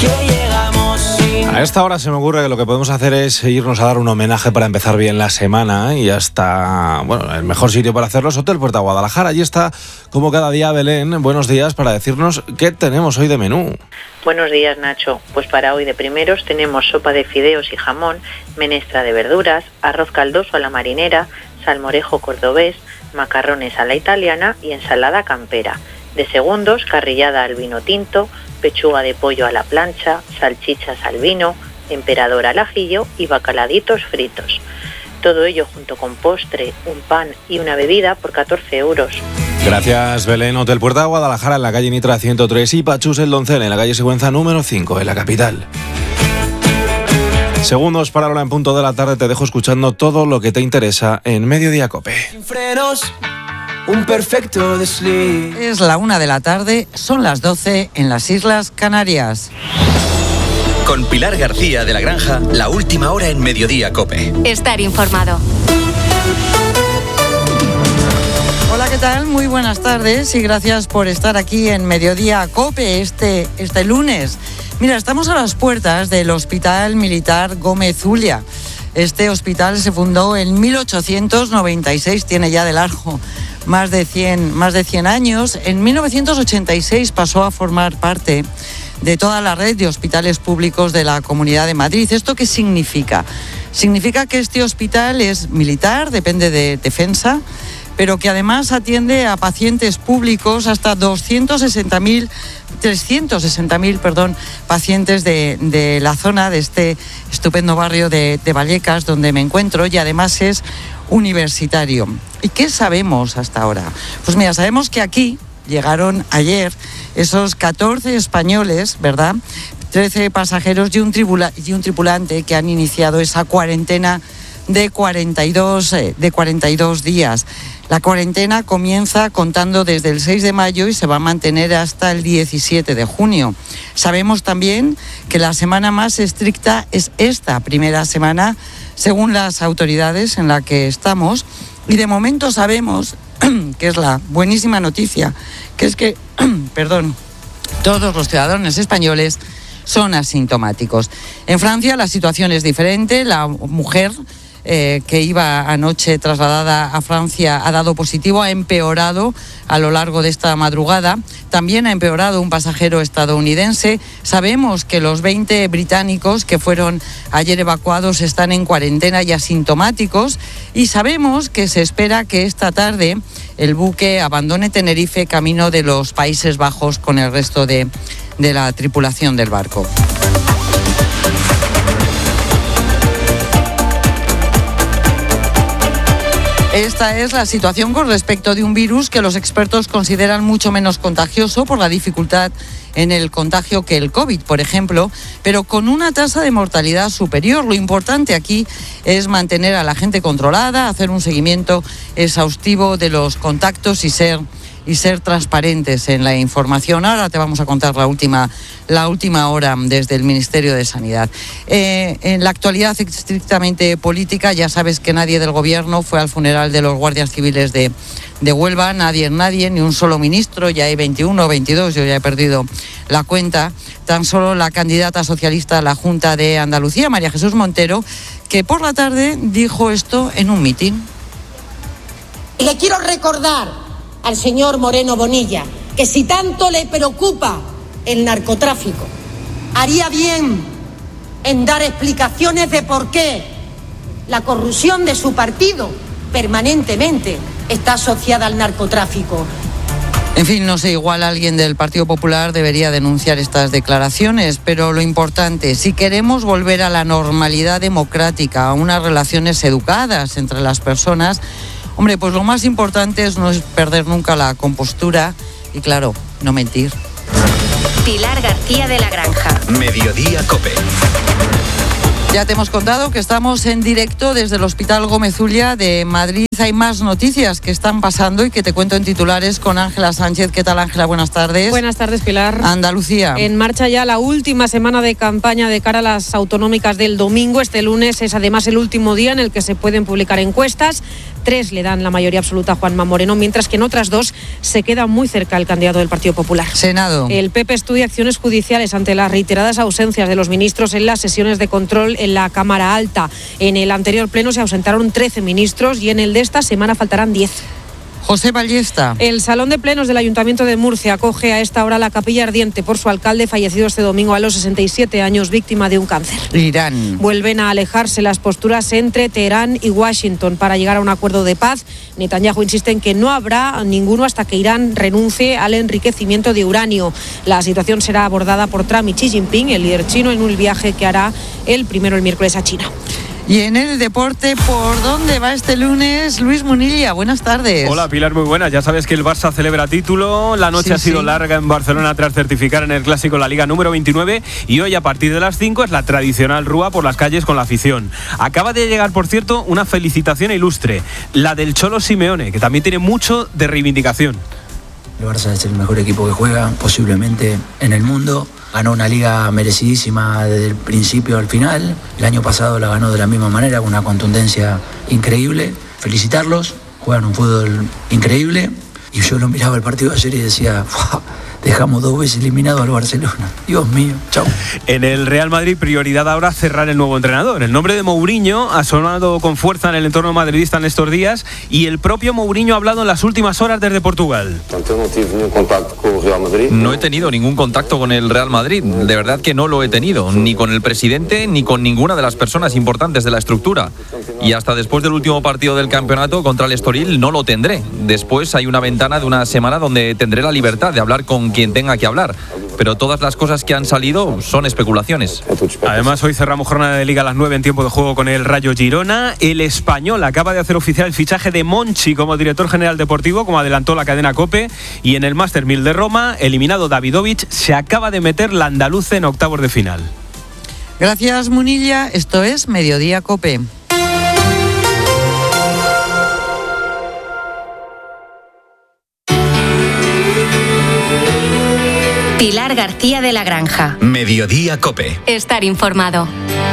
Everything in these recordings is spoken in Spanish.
que llegamos sin... A esta hora se me ocurre que lo que podemos hacer es irnos a dar un homenaje para empezar bien la semana, y hasta, bueno, el mejor sitio para hacerlo es Hotel Puerta Guadalajara. Allí está, como cada día, Belén. Buenos días, para decirnos qué tenemos hoy de menú. Buenos días, Nacho. Pues para hoy de primeros tenemos sopa de fideos y jamón, menestra de verduras, arroz caldoso a la marinera, salmorejo cordobés, macarrones a la italiana y ensalada campera. De segundos, carrillada al vino tinto, pechuga de pollo a la plancha, salchichas al vino, emperador al ajillo y bacaladitos fritos. Todo ello junto con postre, un pan y una bebida por 14 euros. Gracias, Belén. Hotel Puerta Guadalajara, en la calle Nitra 103, y Pachús El Doncel, en la calle Sigüenza número 5, en la capital. Segundos para la hora en punto de la tarde. Te dejo escuchando todo lo que te interesa en Mediodía Cope. Sin frenos, un perfecto desliz. Es la 1 de la tarde, son las 12 en las Islas Canarias. Con Pilar García de la Granja, la última hora en Mediodía Cope. Estar informado. Hola, ¿qué tal? Muy buenas tardes y gracias por estar aquí en Mediodía Cope este lunes. Mira, estamos a las puertas del Hospital Militar Gómez Zulia. Este hospital se fundó en 1896, tiene ya de largo más de 100 años. En 1986 pasó a formar parte de toda la red de hospitales públicos de la Comunidad de Madrid. ¿Esto qué significa? Significa que este hospital es militar, depende de Defensa, pero que además atiende a pacientes públicos, hasta 360.000 pacientes de la zona, de este estupendo barrio de Vallecas, donde me encuentro, y además es universitario. ¿Y qué sabemos hasta ahora? Pues mira, sabemos que aquí llegaron ayer esos 14 españoles, ¿verdad? 13 pasajeros y un tripulante que han iniciado esa cuarentena de 42 días. La cuarentena comienza contando desde el 6 de mayo y se va a mantener hasta el 17 de junio. Sabemos también que la semana más estricta es esta primera semana, según las autoridades en la que estamos. Y de momento sabemos, que es la buenísima noticia, que es que, todos los ciudadanos españoles son asintomáticos. En Francia la situación es diferente. La mujer que iba anoche trasladada a Francia ha dado positivo, ha empeorado a lo largo de esta madrugada. También ha empeorado un pasajero estadounidense. Sabemos que los 20 británicos que fueron ayer evacuados están en cuarentena y asintomáticos, y sabemos que se espera que esta tarde el buque abandone Tenerife camino de los Países Bajos con el resto de la tripulación del barco. Esta es la situación con respecto de un virus que los expertos consideran mucho menos contagioso por la dificultad en el contagio que el COVID, por ejemplo, pero con una tasa de mortalidad superior. Lo importante aquí es mantener a la gente controlada, hacer un seguimiento exhaustivo de los contactos y ser transparentes en la información. Ahora te vamos a contar la última hora desde el Ministerio de Sanidad. En la actualidad estrictamente política, ya sabes que nadie del Gobierno fue al funeral de los guardias civiles de Huelva, nadie, ni un solo ministro, ya hay 21 o 22, yo ya he perdido la cuenta. Tan solo la candidata socialista a la Junta de Andalucía, María Jesús Montero, que por la tarde dijo esto en un mitin. Le quiero recordar al señor Moreno Bonilla que si tanto le preocupa el narcotráfico, haría bien en dar explicaciones de por qué la corrupción de su partido permanentemente está asociada al narcotráfico. En fin, no sé, igual alguien del Partido Popular debería denunciar estas declaraciones, pero lo importante, si queremos volver a la normalidad democrática, a unas relaciones educadas entre las personas, hombre, pues lo más importante es no perder nunca la compostura y, claro, no mentir. Pilar García de la Granja. Mediodía Cope. Ya te hemos contado que estamos en directo desde el Hospital Gómez Zulia de Madrid. Hay más noticias que están pasando y que te cuento en titulares con Ángela Sánchez. ¿Qué tal, Ángela? Buenas tardes. Buenas tardes, Pilar. Andalucía. En marcha ya la última semana de campaña de cara a las autonómicas del domingo. Este lunes es además el último día en el que se pueden publicar encuestas. 3 le dan la mayoría absoluta a Juanma Moreno, mientras que en otras 2 se queda muy cerca el candidato del Partido Popular. Senado. El PP estudia acciones judiciales ante las reiteradas ausencias de los ministros en las sesiones de control en la Cámara Alta. En el anterior pleno se ausentaron 13 ministros y en el de esta semana faltarán 10. José Ballesta. El Salón de Plenos del Ayuntamiento de Murcia acoge a esta hora la capilla ardiente por su alcalde, fallecido este domingo a los 67 años, víctima de un cáncer. Irán. Vuelven a alejarse las posturas entre Teherán y Washington para llegar a un acuerdo de paz. Netanyahu insiste en que no habrá ninguno hasta que Irán renuncie al enriquecimiento de uranio. La situación será abordada por Trump y Xi Jinping, el líder chino, en un viaje que hará el miércoles a China. Y en el deporte, ¿por dónde va este lunes? Luis Munilla, buenas tardes. Hola Pilar, muy buenas. Ya sabes que el Barça celebra título. La noche ha sido larga en Barcelona tras certificar en el Clásico la Liga número 29 y hoy a partir de las 5 es la tradicional rúa por las calles con la afición. Acaba de llegar, por cierto, una felicitación ilustre, la del Cholo Simeone, que también tiene mucho de reivindicación. El Barça es el mejor equipo que juega posiblemente en el mundo. Ganó una liga merecidísima desde el principio al final. El año pasado la ganó de la misma manera, con una contundencia increíble. Felicitarlos, juegan un fútbol increíble. Y yo lo miraba el partido de ayer y decía, dejamos 2 veces eliminado al Barcelona. Dios mío, chao. En el Real Madrid, prioridad ahora cerrar el nuevo entrenador. El nombre de Mourinho ha sonado con fuerza en el entorno madridista en estos días y el propio Mourinho ha hablado en las últimas horas desde Portugal. No he tenido ningún contacto con el Real Madrid, de verdad que no lo he tenido, ni con el presidente ni con ninguna de las personas importantes de la estructura. Y hasta después del último partido del campeonato contra el Estoril no lo tendré. Después hay una ventana de una semana donde tendré la libertad de hablar con quien tenga que hablar. Pero todas las cosas que han salido son especulaciones. Además, hoy cerramos jornada de Liga a las 9 en tiempo de juego con el Rayo Girona. El Español acaba de hacer oficial el fichaje de Monchi como director general deportivo, como adelantó la cadena COPE. Y en el Master 1000 de Roma, eliminado Davidovich, se acaba de meter la andaluza en octavos de final. Gracias, Munilla. Esto es Mediodía COPE. Pilar García de la Granja. Mediodía COPE. Estar informado.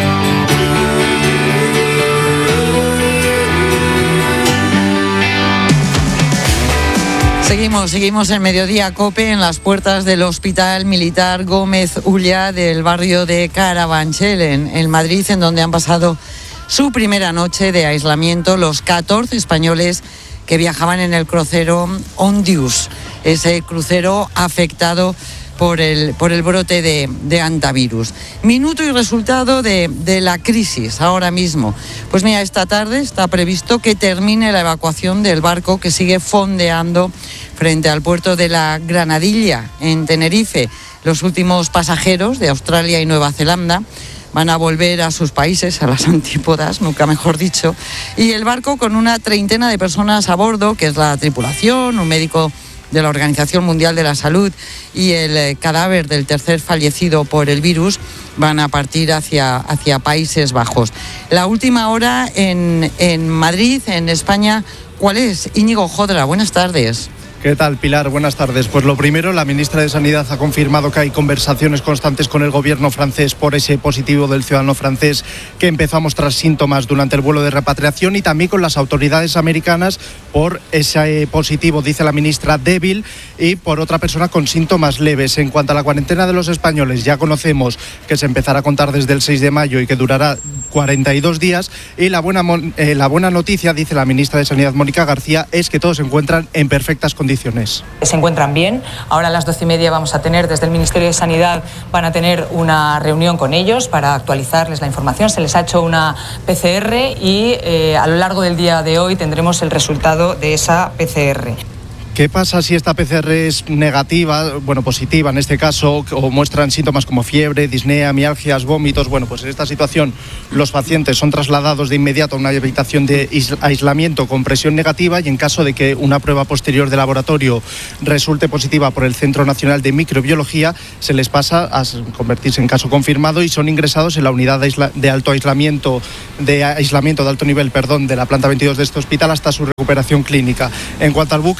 Seguimos en Mediodía COPE en las puertas del Hospital Militar Gómez Ulla del barrio de Carabanchel, en Madrid, en donde han pasado su primera noche de aislamiento los 14 españoles que viajaban en el crucero Ondius, ese crucero afectado por el brote de hantavirus. Minuto y resultado de la crisis ahora mismo. Pues mira, esta tarde está previsto que termine la evacuación del barco que sigue fondeando frente al puerto de la Granadilla, en Tenerife. Los últimos pasajeros de Australia y Nueva Zelanda van a volver a sus países, a las antípodas, nunca mejor dicho, y el barco con una treintena de personas a bordo, que es la tripulación, un médico de la Organización Mundial de la Salud y el cadáver del tercer fallecido por el virus, van a partir hacia Países Bajos. La última hora en Madrid, en España, ¿cuál es? Íñigo Jodra, buenas tardes. ¿Qué tal, Pilar? Buenas tardes. Pues lo primero, la ministra de Sanidad ha confirmado que hay conversaciones constantes con el gobierno francés por ese positivo del ciudadano francés que empezó a mostrar síntomas durante el vuelo de repatriación, y también con las autoridades americanas por ese positivo, dice la ministra, débil, y por otra persona con síntomas leves. En cuanto a la cuarentena de los españoles, ya conocemos que se empezará a contar desde el 6 de mayo y que durará 42 días. Y la buena noticia, dice la ministra de Sanidad, Mónica García, es que todos se encuentran en perfectas condiciones. Se encuentran bien. Ahora a las 12:30 vamos a tener, desde el Ministerio de Sanidad, van a tener una reunión con ellos para actualizarles la información. Se les ha hecho una PCR y a lo largo del día de hoy tendremos el resultado de esa PCR. ¿Qué pasa si esta PCR es negativa, positiva en este caso, o muestran síntomas como fiebre, disnea, mialgias, vómitos? Bueno, pues en esta situación los pacientes son trasladados de inmediato a una habitación de aislamiento con presión negativa, y en caso de que una prueba posterior de laboratorio resulte positiva por el Centro Nacional de Microbiología, se les pasa a convertirse en caso confirmado y son ingresados en la unidad de aislamiento de alto nivel, de la planta 22 de este hospital hasta su recuperación clínica. En cuanto al buque, ya lo decía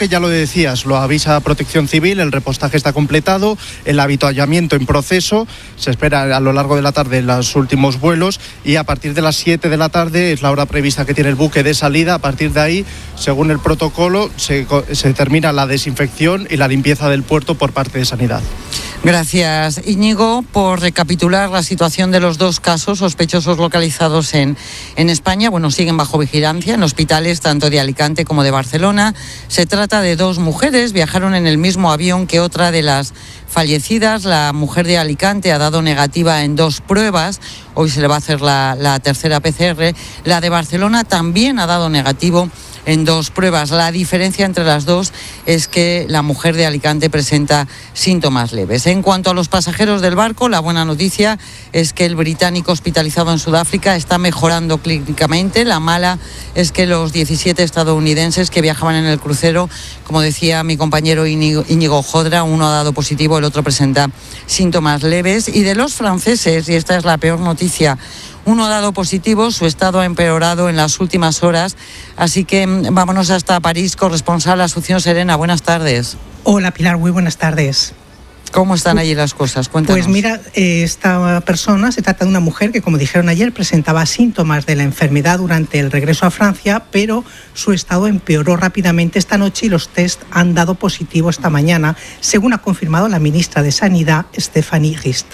decías, lo avisa Protección Civil, el repostaje está completado, el avituallamiento en proceso, se espera a lo largo de la tarde los últimos vuelos y a partir de las 7 de la tarde es la hora prevista que tiene el buque de salida. A partir de ahí, según el protocolo, se termina la desinfección y la limpieza del puerto por parte de Sanidad. Gracias, Íñigo. Por recapitular la situación de los 2 casos sospechosos localizados en España, siguen bajo vigilancia en hospitales tanto de Alicante como de Barcelona. Se trata de 2 mujeres, viajaron en el mismo avión que otra de las fallecidas. La mujer de Alicante ha dado negativa en 2 pruebas, hoy se le va a hacer la tercera PCR. La de Barcelona también ha dado negativo en 2 pruebas. La diferencia entre las 2 es que la mujer de Alicante presenta síntomas leves. En cuanto a los pasajeros del barco, la buena noticia es que el británico hospitalizado en Sudáfrica está mejorando clínicamente. La mala es que los 17 estadounidenses que viajaban en el crucero, como decía mi compañero Íñigo Jodra, uno ha dado positivo, el otro presenta síntomas leves. Y de los franceses, y esta es la peor noticia, uno ha dado positivo, su estado ha empeorado en las últimas horas, así que vámonos hasta París. Corresponsal Asunción Serena, buenas tardes. Hola Pilar, muy buenas tardes. ¿Cómo están allí las cosas? Cuéntanos. Pues mira, esta persona, se trata de una mujer que, como dijeron ayer, presentaba síntomas de la enfermedad durante el regreso a Francia, pero su estado empeoró rápidamente esta noche y los test han dado positivo esta mañana, según ha confirmado la ministra de Sanidad, Stéphanie Rist.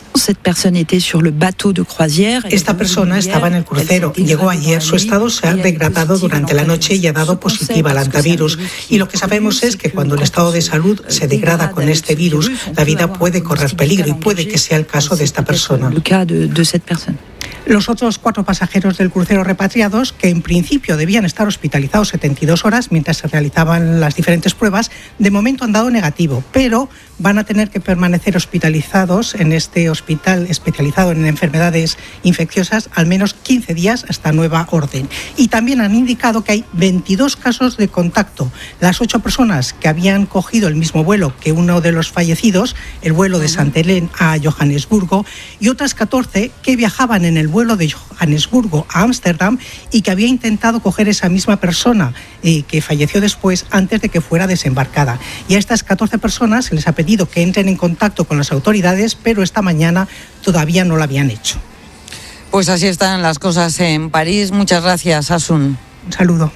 Esta persona estaba en el crucero y llegó ayer. Su estado se ha degradado durante la noche y ha dado positiva al antivirus. Y lo que sabemos es que cuando el estado de salud se degrada con este virus, la vida puede correr peligro y puede que sea el caso de esta persona. Los otros 4 pasajeros del crucero repatriados, que en principio debían estar hospitalizados 72 horas mientras se realizaban las diferentes pruebas, de momento han dado negativo, pero van a tener que permanecer hospitalizados en este hospital especializado en enfermedades infecciosas al menos 15 días hasta nueva orden. Y también han indicado que hay 22 casos de contacto. Las 8 personas que habían cogido el mismo vuelo que uno de los fallecidos, el vuelo de Saint-Hélène a Johannesburgo, y otras 14 que viajaban en el vuelo de Johannesburgo a Ámsterdam y que había intentado coger esa misma persona que falleció después antes de que fuera desembarcada. Y a estas 14 personas se les ha pedido que entren en contacto con las autoridades, pero esta mañana todavía no lo habían hecho. Pues así están las cosas en París. Muchas gracias, Asun. Un saludo.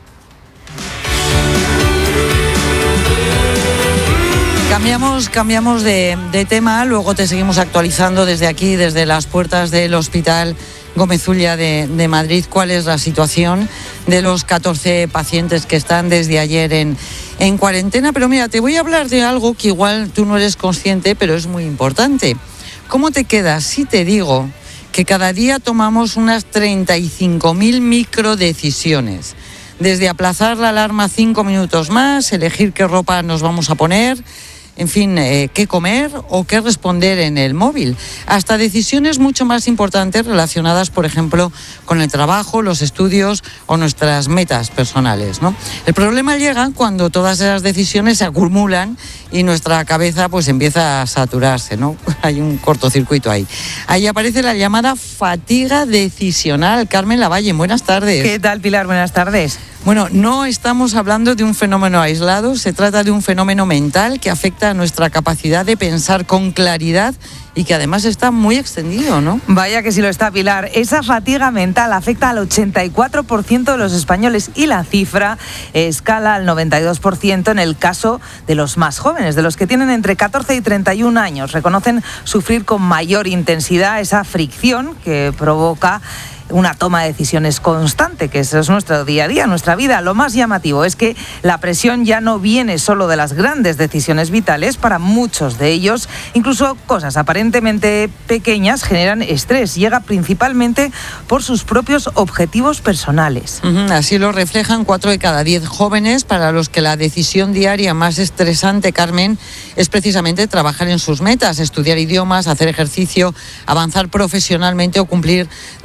Cambiamos de tema, luego te seguimos actualizando desde aquí, desde las puertas del Hospital Gómez Ulla de Madrid, cuál es la situación de los 14 pacientes que están desde ayer en cuarentena. Pero mira, te voy a hablar de algo que igual tú no eres consciente, pero es muy importante. ¿Cómo te quedas si te digo que cada día tomamos unas 35.000 microdecisiones? Desde aplazar la alarma 5 minutos más, elegir qué ropa nos vamos a poner, en fin, qué comer o qué responder en el móvil, hasta decisiones mucho más importantes relacionadas, por ejemplo, con el trabajo, los estudios o nuestras metas personales, ¿no? El problema llega cuando todas esas decisiones se acumulan y nuestra cabeza pues empieza a saturarse, ¿no? Hay un cortocircuito ahí. Ahí aparece la llamada fatiga decisional. Carmen Lavalle, buenas tardes. ¿Qué tal, Pilar? Buenas tardes. Bueno, no estamos hablando de un fenómeno aislado, se trata de un fenómeno mental que afecta a nuestra capacidad de pensar con claridad y que además está muy extendido, ¿no? Vaya que sí lo está, Pilar. Esa fatiga mental afecta al 84% de los españoles y la cifra escala al 92% en el caso de los más jóvenes, de los que tienen entre 14 y 31 años. Reconocen sufrir con mayor intensidad esa fricción que provoca una toma de decisiones constante, que eso es nuestro día a día, nuestra vida. Lo más llamativo es que la presión ya no viene solo de las grandes decisiones vitales. Para muchos de ellos, incluso cosas aparentemente pequeñas generan estrés. Llega principalmente por sus propios objetivos personales. Así lo reflejan 4 de cada 10 jóvenes, para los que la decisión diaria más estresante, Carmen, es precisamente trabajar en sus metas, estudiar idiomas, hacer ejercicio, avanzar profesionalmente o cumplir determinadas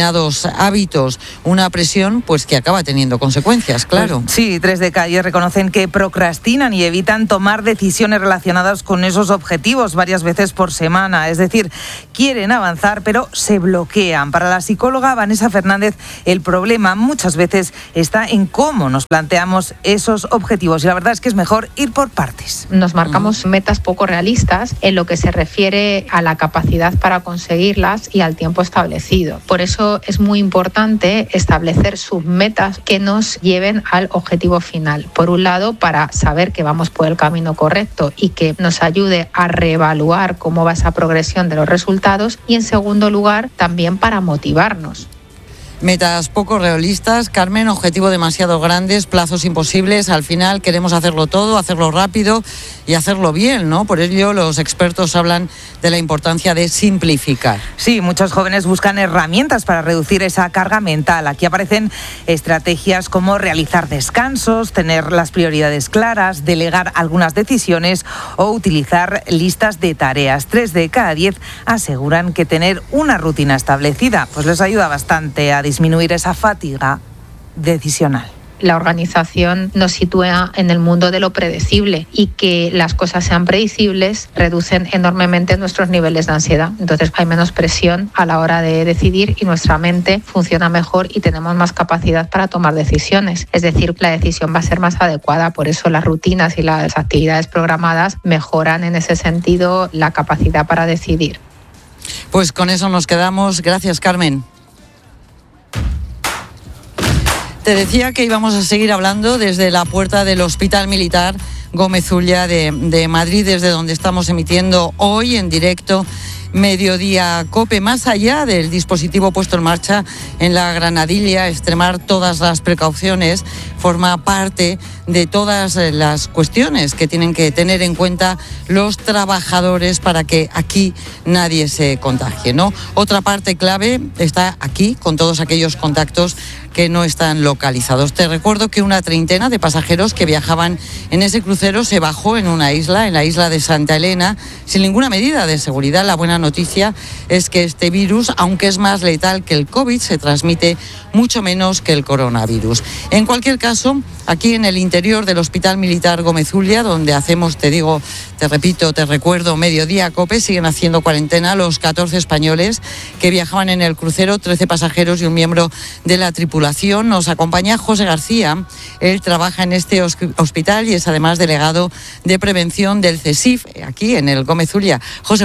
determinados hábitos, una presión pues que acaba teniendo consecuencias, claro. Pues sí, 3 de cada 10 reconocen que procrastinan y evitan tomar decisiones relacionadas con esos objetivos varias veces por semana. Es decir, quieren avanzar, pero se bloquean. Para la psicóloga Vanessa Fernández, el problema muchas veces está en cómo nos planteamos esos objetivos. Y la verdad es que es mejor ir por partes. Nos marcamos metas poco realistas en lo que se refiere a la capacidad para conseguirlas y al tiempo establecido. Por eso es muy importante establecer submetas que nos lleven al objetivo final. Por un lado, para saber que vamos por el camino correcto y que nos ayude a reevaluar cómo va esa progresión de los resultados, y en segundo lugar, también para motivarnos. Metas poco realistas, Carmen, objetivo demasiado grandes, plazos imposibles, al final queremos hacerlo todo, hacerlo rápido y hacerlo bien, ¿no? Por ello los expertos hablan de la importancia de simplificar. Sí, muchos jóvenes buscan herramientas para reducir esa carga mental. Aquí aparecen estrategias como realizar descansos, tener las prioridades claras, delegar algunas decisiones o utilizar listas de tareas. 3 de cada 10 aseguran que tener una rutina establecida pues les ayuda bastante a disminuir esa fatiga decisional. La organización nos sitúa en el mundo de lo predecible, y que las cosas sean predecibles reducen enormemente nuestros niveles de ansiedad. Entonces hay menos presión a la hora de decidir y nuestra mente funciona mejor y tenemos más capacidad para tomar decisiones. Es decir, la decisión va a ser más adecuada. Por eso las rutinas y las actividades programadas mejoran en ese sentido la capacidad para decidir. Pues con eso nos quedamos. Gracias, Carmen. Te decía que íbamos a seguir hablando desde la puerta del Hospital Militar Gómez Ulla de Madrid, desde donde estamos emitiendo hoy en directo Mediodía COPE. Más allá del dispositivo puesto en marcha en la Granadilla, extremar todas las precauciones forma parte de todas las cuestiones que tienen que tener en cuenta los trabajadores para que aquí nadie se contagie, ¿no? Otra parte clave está aquí, con todos aquellos contactos que no están localizados. Te recuerdo que una treintena de pasajeros que viajaban en ese crucero se bajó en una isla, en la isla de Santa Elena, sin ninguna medida de seguridad. La buena noticia es que este virus, aunque es más letal que el COVID, se transmite mucho menos que el coronavirus. En cualquier caso, aquí en el interior del Hospital Militar Gómez Ulla, donde hacemos, te digo, te repito, te recuerdo, Mediodía COPE, siguen haciendo cuarentena los 14 españoles que viajaban en el crucero, 13 pasajeros y un miembro de la tripulación. Nos acompaña José García. Él trabaja en este hospital y es además delegado de prevención del CSIF aquí en el Gómez Ulla. José,